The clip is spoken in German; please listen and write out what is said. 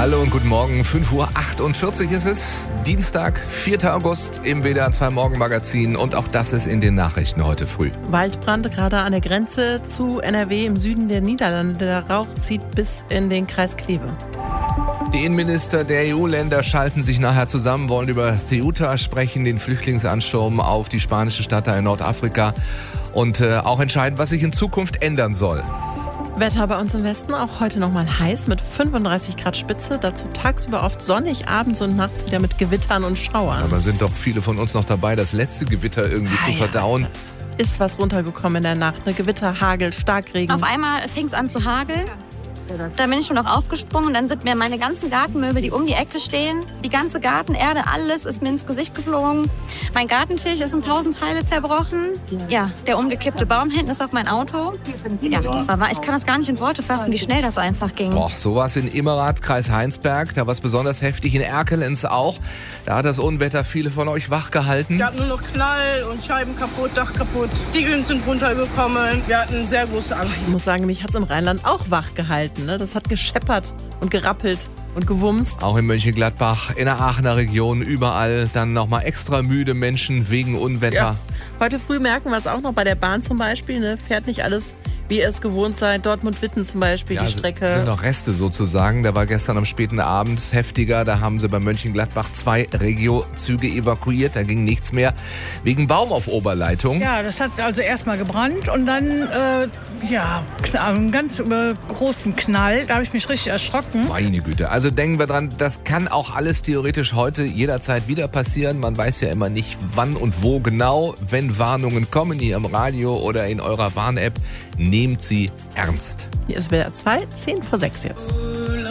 Hallo und guten Morgen, 5:48 Uhr ist es, Dienstag, 4. August im WDR 2 Morgenmagazin und auch das ist in den Nachrichten heute früh. Waldbrand gerade an der Grenze zu NRW im Süden der Niederlande. Der Rauch zieht bis in den Kreis Kleve. Die Innenminister der EU-Länder schalten sich nachher zusammen, wollen über Ceuta sprechen, den Flüchtlingsansturm auf die spanische Stadt da in Nordafrika und auch entscheiden, was sich in Zukunft ändern soll. Wetter bei uns im Westen auch heute nochmal heiß mit 35 Grad Spitze. Dazu tagsüber oft sonnig, abends und nachts wieder mit Gewittern und Schauern. Aber sind doch viele von uns noch dabei, das letzte Gewitter irgendwie zu verdauen. Ist was runtergekommen in der Nacht. Eine Gewitter, Hagel, Starkregen. Auf einmal fing es an zu hageln. Da bin ich schon noch aufgesprungen und dann sind mir meine ganzen Gartenmöbel, die um die Ecke stehen, die ganze Gartenerde, alles ist mir ins Gesicht geflogen. Mein Gartentisch ist in 1000 Teile zerbrochen. Ja, der umgekippte Baum hinten ist auf mein Auto. Ja, das war wahr. Ich kann das gar nicht in Worte fassen, wie schnell das einfach ging. Boah, so war es in Immerath, Kreis Heinsberg. Da war es besonders heftig, in Erkelenz auch. Da hat das Unwetter viele von euch wach gehalten. Es gab nur noch Knall und Scheiben kaputt, Dach kaputt. Ziegeln sind runtergekommen. Wir hatten sehr große Angst. Ich muss sagen, mich hat es im Rheinland auch wach gehalten. Das hat gescheppert und gerappelt und gewumst. Auch in Mönchengladbach, in der Aachener Region, überall dann nochmal extra müde Menschen wegen Unwetter. Ja. Heute früh merken wir es auch noch bei der Bahn zum Beispiel. Fährt nicht alles, wie ihr es gewohnt seid. Dortmund-Witten zum Beispiel, die Strecke. Das sind noch Reste sozusagen. Da war gestern am späten Abend heftiger. Da haben sie bei Mönchengladbach 2 Regio-Züge evakuiert. Da ging nichts mehr wegen Baum auf Oberleitung. Ja, das hat also erstmal gebrannt und dann einen ganz großen Knall. Da habe ich mich richtig erschrocken. Meine Güte. Also denken wir dran, das kann auch alles theoretisch heute jederzeit wieder passieren. Man weiß ja immer nicht, wann und wo genau. Wenn Warnungen kommen hier im Radio oder in eurer Warn-App, nehmt sie ernst. Hier ist WDR 2, 5:50 jetzt.